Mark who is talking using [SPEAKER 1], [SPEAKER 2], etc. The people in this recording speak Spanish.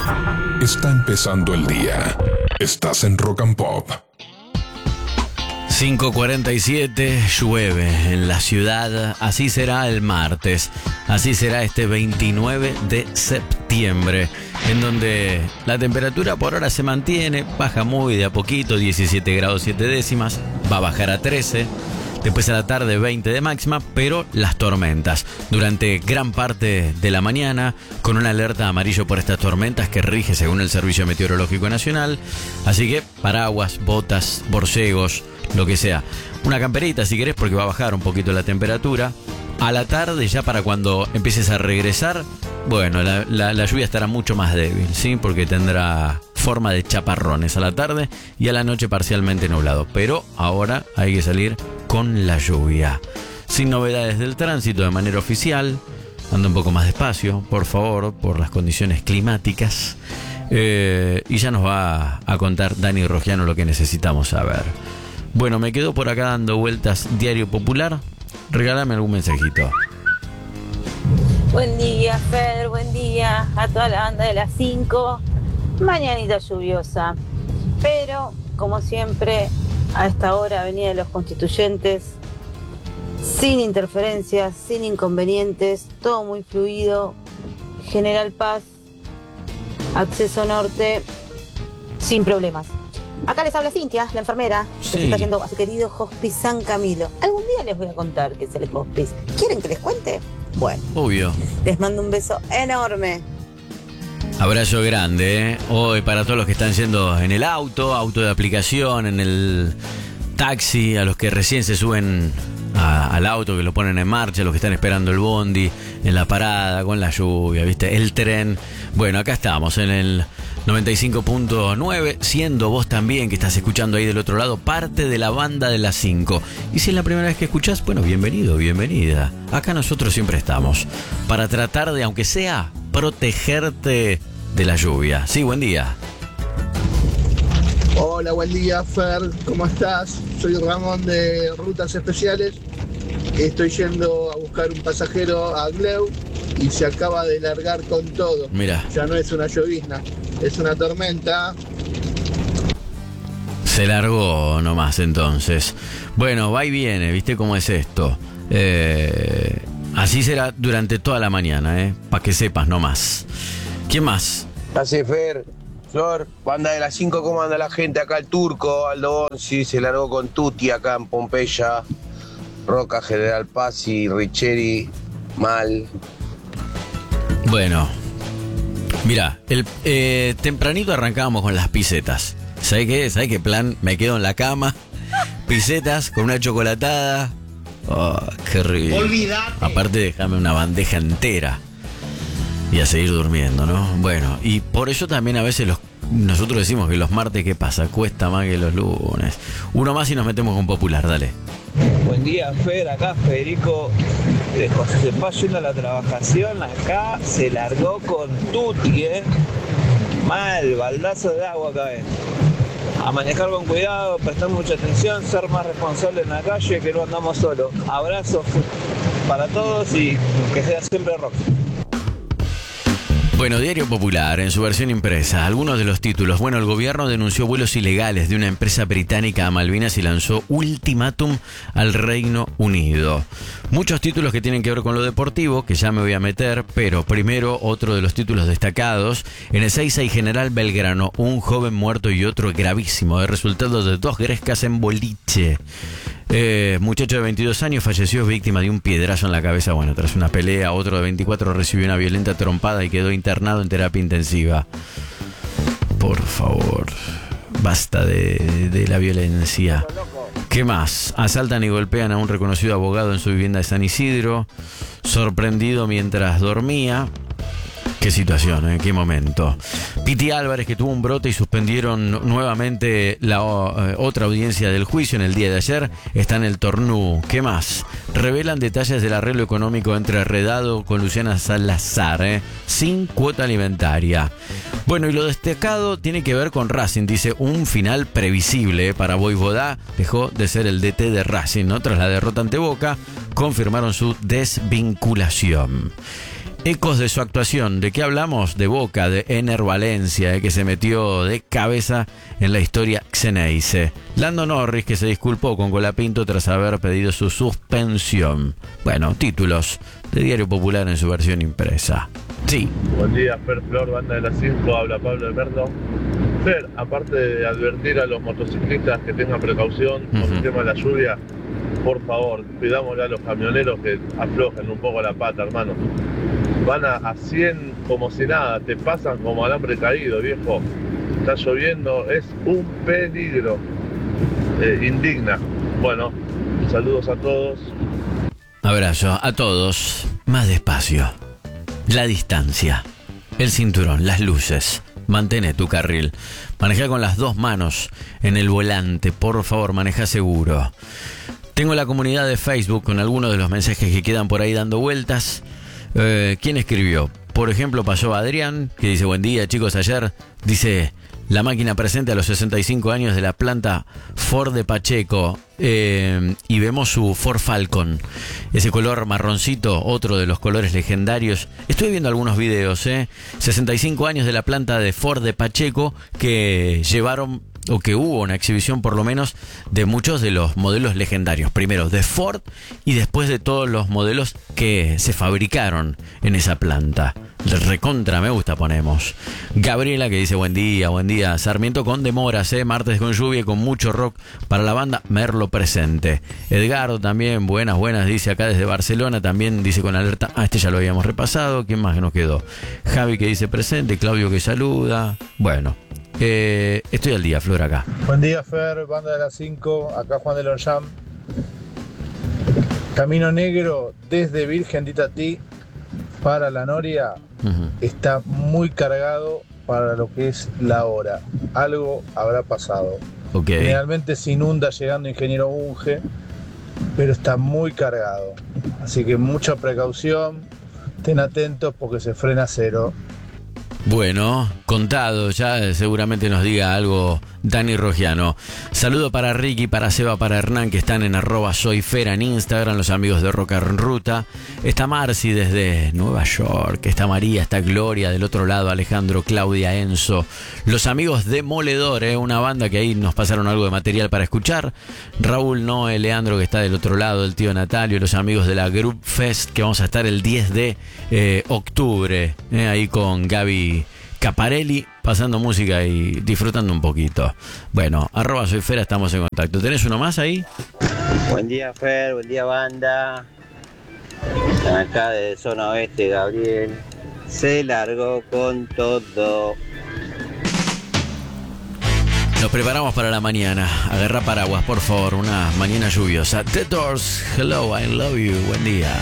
[SPEAKER 1] Está empezando el día. Estás en Rock and Pop.
[SPEAKER 2] 5:47, llueve en la ciudad. Así será el martes. Así será este 29 de septiembre, en donde la temperatura por hora se mantiene, baja muy de a poquito, 17 grados 7 décimas, va a bajar a 13. Después a la tarde 20 de máxima, pero las tormentas durante gran parte de la mañana, con una alerta amarillo por estas tormentas que rige según el Servicio Meteorológico Nacional. Así que paraguas, botas, borcegos, lo que sea. Una camperita si querés, porque va a bajar un poquito la temperatura. A la tarde, ya para cuando empieces a regresar, bueno, la lluvia estará mucho más débil, ¿sí? Porque tendrá forma de chaparrones a la tarde y a la noche parcialmente nublado. Pero ahora hay que salir con la lluvia. Sin novedades del tránsito de manera oficial. Anda un poco más despacio, por favor, por las condiciones climáticas. Y ya nos va a contar Dani Rogiano lo que necesitamos saber. Bueno, me quedo por acá dando vueltas Diario Popular. Regálame algún mensajito.
[SPEAKER 3] Buen día, Fer, buen día a toda la banda de las 5. Mañanita lluviosa, pero como siempre a esta hora Avenida de los Constituyentes, sin interferencias, sin inconvenientes, todo muy fluido. General Paz, acceso norte, sin problemas. Acá les habla Cintia, la enfermera, que se está yendo a su querido Hospice San Camilo. Algún día les voy a contar qué es el Hospice. ¿Quieren que les cuente? Bueno,
[SPEAKER 2] obvio.
[SPEAKER 3] Les mando un beso enorme.
[SPEAKER 2] Abrazo grande, ¿eh? Hoy para todos los que están yendo en el auto de aplicación, en el taxi, a los que recién se suben al auto, que lo ponen en marcha, a los que están esperando el bondi, en la parada, con la lluvia, ¿viste? El tren. Bueno, acá estamos en el 95.9, siendo vos también que estás escuchando ahí del otro lado parte de la banda de las 5. Y si es la primera vez que escuchás, bueno, bienvenido, bienvenida. Acá nosotros siempre estamos para tratar de, aunque sea, protegerte de la lluvia. Sí, buen día.
[SPEAKER 4] Hola, buen día, Fer, ¿cómo estás? Soy Ramón de Rutas Especiales. Estoy yendo a buscar un pasajero a Gleu y se acaba de largar con todo.
[SPEAKER 2] Mira.
[SPEAKER 4] Ya no es una llovizna, es una tormenta.
[SPEAKER 2] Se largó nomás entonces. Bueno, va y viene, ¿viste cómo es esto? Así será durante toda la mañana, para que sepas nomás. ¿Quién más?
[SPEAKER 5] Hace Fer, Flor, banda de las 5, ¿cómo anda la gente? Acá el Turco, Aldo Bonzi, se largó con Tuti acá en Pompeya. Roca, General Paz y Richeri, mal.
[SPEAKER 2] Bueno, mira, tempranito arrancábamos con las pisetas. ¿Sabes qué? ¿Sabes qué plan? Me quedo en la cama, pisetas con una chocolatada. Oh, qué rico.
[SPEAKER 6] Olvídate.
[SPEAKER 2] Aparte, déjame una bandeja entera y a seguir durmiendo, ¿no? Bueno, y por eso también a veces nosotros decimos que los martes, ¿qué pasa? Cuesta más que los lunes. Uno más y nos metemos con Popular, dale.
[SPEAKER 7] Buen día, Fer, acá Federico de José Paz yendo a la trabajación. Acá se largó con Tuti, mal, baldazo de agua acá, A manejar con cuidado, prestar mucha atención, ser más responsable en la calle, que no andamos solos. Abrazos para todos y que sea siempre rock.
[SPEAKER 2] Bueno, Diario Popular, en su versión impresa, algunos de los títulos. Bueno, el gobierno denunció vuelos ilegales de una empresa británica a Malvinas y lanzó ultimátum al Reino Unido. Muchos títulos que tienen que ver con lo deportivo, que ya me voy a meter, pero primero otro de los títulos destacados. En Ezeiza y General Belgrano, un joven muerto y otro gravísimo, de resultado de 2 grescas en boliche. Muchacho de 22 años falleció víctima de un piedrazo en la cabeza. Bueno, tras una pelea, otro de 24 recibió una violenta trompada y quedó internado en terapia intensiva. Por favor, basta de la violencia. ¿Qué más? Asaltan y golpean a un reconocido abogado en su vivienda de San Isidro, sorprendido mientras dormía. Qué situación, ¿eh? Qué momento. Piti Álvarez, que tuvo un brote y suspendieron nuevamente la otra audiencia del juicio en el día de ayer, está en el Tornú. ¿Qué más? Revelan detalles del arreglo económico entre Redado con Luciana Salazar, sin cuota alimentaria. Bueno, y lo destacado tiene que ver con Racing. Dice, un final previsible para Voivodá. Dejó de ser el DT de Racing, ¿no? Tras la derrota ante Boca, confirmaron su desvinculación. ecos de su actuación. ¿De qué hablamos? De Boca, de Ener Valencia, que se metió de cabeza en la historia Xeneize. Lando Norris, que se disculpó con Colapinto tras haber pedido su suspensión. Bueno, títulos de Diario Popular en su versión impresa. Sí.
[SPEAKER 6] Buen día, Fer Flor, banda de las 5, habla Pablo de Merlo. Fer, aparte de advertir a los motociclistas que tengan precaución con el tema de la lluvia, por favor, pidámosle a los camioneros que aflojen un poco la pata, hermano. Van a 100 como si nada, te pasan como alambre caído, viejo. Está lloviendo, es un peligro. Indigna. Bueno, saludos a todos.
[SPEAKER 2] Abrazo a todos. Más despacio. La distancia. El cinturón, las luces. Mantén tu carril. Maneja con las dos manos en el volante. Por favor, maneja seguro. Tengo la comunidad de Facebook con algunos de los mensajes que quedan por ahí dando vueltas. ¿Quién escribió? Por ejemplo, pasó Adrián, que dice: buen día, chicos. Ayer, dice, la máquina presente a los 65 años de la planta Ford de Pacheco. Y vemos su Ford Falcon. Ese color marroncito, otro de los colores legendarios. Estoy viendo algunos videos, 65 años de la planta de Ford de Pacheco, que llevaron, o que hubo una exhibición por lo menos, de muchos de los modelos legendarios. Primero de Ford y después de todos los modelos que se fabricaron en esa planta. Recontra me gusta ponemos. Gabriela, que dice: buen día. Sarmiento con demoras, martes con lluvia y con mucho rock para la banda Merlo presente. Edgardo también, buenas, dice acá desde Barcelona, también dice con alerta. Este ya lo habíamos repasado. ¿Quién más que nos quedó? Javi, que dice presente. Claudio, que saluda. Bueno, estoy al día, Flor, acá.
[SPEAKER 6] Buen día, Fer, banda de las 5, acá Juan de Lorjam. Camino Negro desde Virgen de Itatí para La Noria está muy cargado para lo que es la hora. Algo habrá pasado.
[SPEAKER 2] Okay.
[SPEAKER 6] Generalmente se inunda llegando Ingeniero Bunge, pero está muy cargado. Así que mucha precaución, estén atentos porque se frena a cero.
[SPEAKER 2] Bueno, contado, ya seguramente nos diga algo Dani Rogiano. Saludo para Ricky, para Seba, para Hernán, que están en @soyfera en Instagram, los amigos de Roca en Ruta. Está Marci desde Nueva York, está María, está Gloria, del otro lado Alejandro, Claudia, Enzo. Los amigos de Moledor, una banda que ahí nos pasaron algo de material para escuchar. Raúl, Noé, Leandro, que está del otro lado, el tío Natalio, los amigos de la Group Fest, que vamos a estar el 10 de octubre, ahí con Gaby Caparelli, pasando música y disfrutando un poquito. Bueno, @soyfera, estamos en contacto. ¿Tenés uno más ahí?
[SPEAKER 8] Buen día, Fer, buen día, banda. Acá de zona oeste, Gabriel. Se largó con todo.
[SPEAKER 2] Nos preparamos para la mañana. Agarra paraguas, por favor, una mañana lluviosa. The Doors, hello, I love you, buen día.